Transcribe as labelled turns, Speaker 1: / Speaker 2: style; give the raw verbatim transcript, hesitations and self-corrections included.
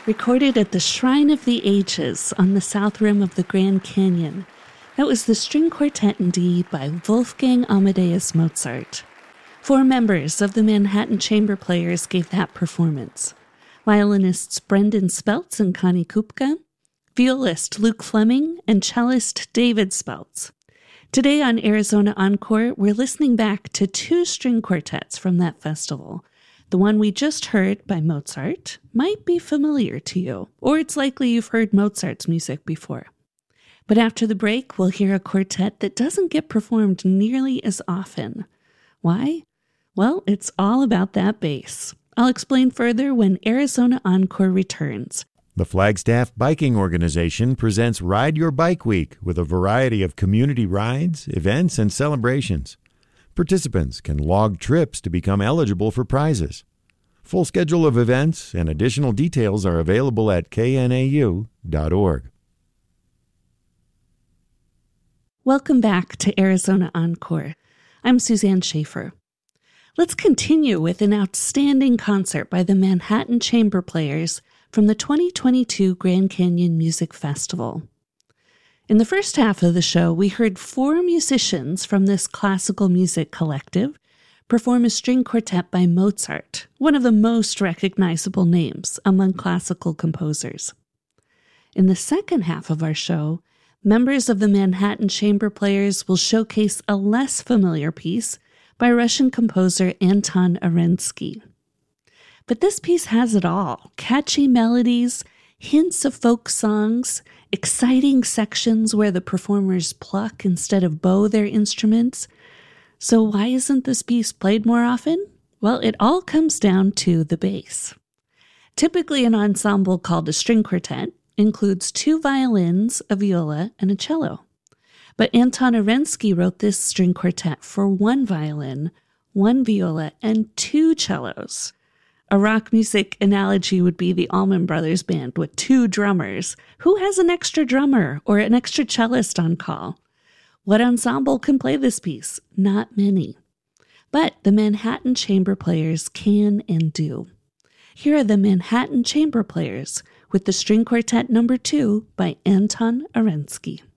Speaker 1: recorded at the Shrine of the Ages on the south rim of the Grand Canyon. That was the String Quartet in D by Wolfgang Amadeus Mozart. Four members of the Manhattan Chamber Players gave that performance. Violinists Brendan Speltz and Connie Kupka, violist Luke Fleming, and cellist David Speltz. Today on Arizona Encore, we're listening back to two string quartets from that festival. The one we just heard by Mozart might be familiar to you, or it's likely you've heard Mozart's music before. But after the break, we'll hear a quartet that doesn't get performed nearly as often. Why? Well, it's all about that bass. I'll explain further when Arizona Encore returns.
Speaker 2: The Flagstaff Biking Organization presents Ride Your Bike Week with a variety of community rides, events, and celebrations. Participants can log trips to become eligible for prizes. Full schedule of events and additional details are available at K N A U dot org.
Speaker 1: Welcome back to Arizona Encore. I'm Suzanne Schaefer. Let's continue with an outstanding concert by the Manhattan Chamber Players from the twenty twenty-two Grand Canyon Music Festival. In the first half of the show, we heard four musicians from this classical music collective perform a string quartet by Mozart, one of the most recognizable names among classical composers. In the second half of our show, members of the Manhattan Chamber Players will showcase a less familiar piece by Russian composer Anton Arensky. But this piece has it all: catchy melodies, hints of folk songs, exciting sections where the performers pluck instead of bow their instruments. So why isn't this piece played more often? Well, it all comes down to the bass. Typically, an ensemble called a string quartet includes two violins, a viola, and a cello. But Anton Arensky wrote this string quartet for one violin, one viola, and two cellos. A rock music analogy would be the Allman Brothers Band with two drummers. Who has an extra drummer or an extra cellist on call? What ensemble can play this piece? Not many. But the Manhattan Chamber Players can and do. Here are the Manhattan Chamber Players with the String Quartet number two by Anton Arensky.